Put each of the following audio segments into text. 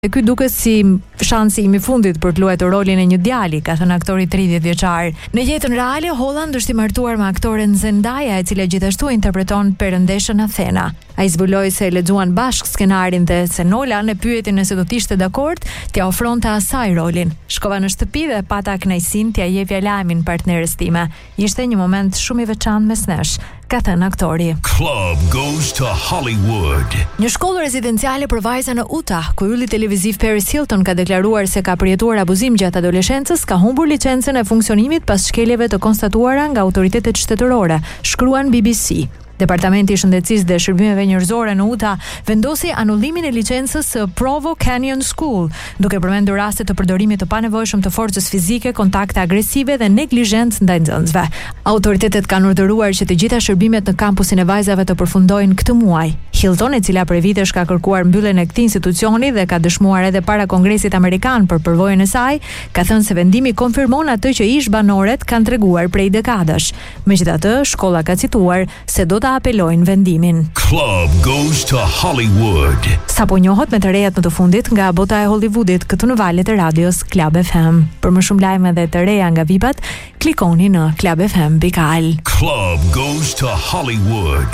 Dhe ky duket si shansi im I fundit për të luajtur rolin e një djali, ka thënë aktori 30 vjeçar. Në jetën reale, Holland është I martuar me aktoren Zendaya, e cila gjithashtu interpreton perëndeshën Athena. Ai zbuloi se lexuan bashk skenarin dhe se Nolan e pyeti nëse do të ishte dakord t'ia ofronte asaj rolin. Shkova në shtëpi dhe pata kënaqësinë t'ia jepja lajmin partneres time. Ishte një moment shumë I veçantë mes nesh, ka thënë aktori. Club goes to Hollywood. Një shkollë rezidenciale për vajza në Utah, ku ylli televiziv Paris Hilton ka deklaruar se ka përjetuar abuzim gjatë adoleshencës, ka humbur licencën e funksionimit pas shkeljeve të konstatuara nga autoritetet shtetërore, shkruan BBC. Departamenti I Shëndetësisë dhe Shërbimeve Njerëzore në Utah vendosi anullimin e licencës së Provo Canyon School, duke përmendur raste të përdorimit të panevojshëm të forcës fizike, kontakte agresive dhe neglizhencë ndaj nxënësve. Autoritetet kanë urdhëruar që të gjitha shërbimet në kampusin e vajzave të përfundojnë këtë muaj. Hilton, e cila prej vitesh ka kërkuar mbylljen e këtij institucioni dhe ka dëshmuar edhe para Kongresit Amerikan për përvojën e saj, ka thënë se vendimi konfirmon atë që ish banoret kanë treguar prej dekadash. Megjithatë, shkolla ka cituar se do ta apelojnë vendimin. Club goes to Hollywood. Sapo njohët me të rejat më të fundit nga bota e Hollywoodit këtu në valët e radios Club FM. Për më shumë lajme dhe të reja nga vipat, klikoni në clubfm.al. Club goes to Hollywood.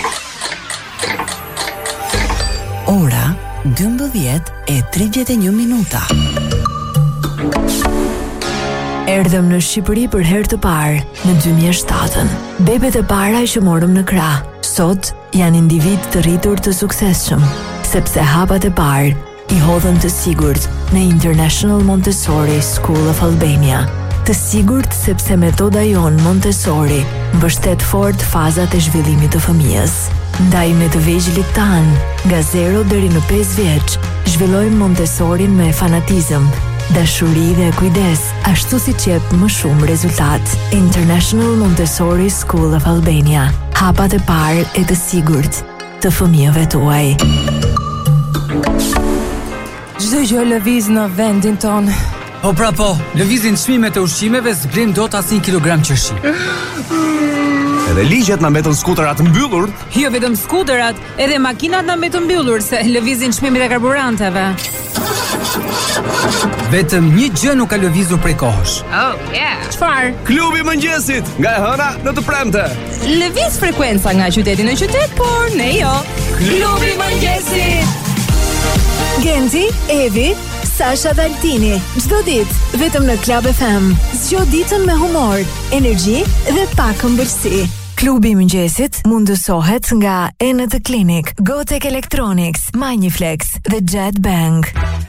Ora 12:31 minuta. Erdhëm në Shqipëri për herë të parë në 2007. Bebet e para që morëm në krah, sot janë individ të rritur të suksesshëm, sepse hapat e parë I hodhën të sigurt në International Montessori School of Albania. Të sigurt sepse metoda jon Montessori mbështet fort fazat e zhvillimit të fëmijës. Ndaj me të vegjëlit tan, nga 0 deri në 5 vjeç, zhvillojmë Montessorin me fanatizëm, dashuri dhe kujdes, ashtu siç jep më shumë rezultat. International Montessori School of Albania. Hapat e parë e të sigurt të fëmijëve tuaj. Çdo gjë lëviz në vendin ton. Po pra po, lëvizin çmimet e ushqimeve zblen dot as 1 kilogram qershi. Edhe ligjet na mbetën skuterat mbyllur. Jo vetëm skuterat, edhe makinat na mbetën mbyllur se lëvizin çmimet e karburanteve. Vetëm një gjë nuk ka lëvizur prej kohësh. Oh, yeah. Çfarë? Klubi I mëngjesit, nga e hëna në të premte. Lëviz frekuenca nga qyteti në qytet, por ne jo. Klubi I mëngjesit. Genzi, Evi, Sasha dhe Altini, çdo ditë vetëm në Club FM. Zgjo ditën me humor, energji dhe pak ëmbëlsi. Klubi I mëngjesit mundësohet nga Enet Clinic, Gotek Electronics, Magniflex dhe Jet Bank.